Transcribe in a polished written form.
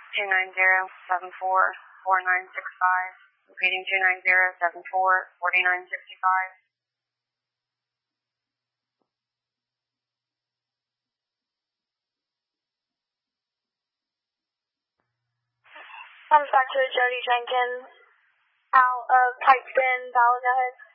290-74-4965. Repeating 290-74-4965. Comes back to Jody Jenkins out of Pikeston, Valley. Go ahead.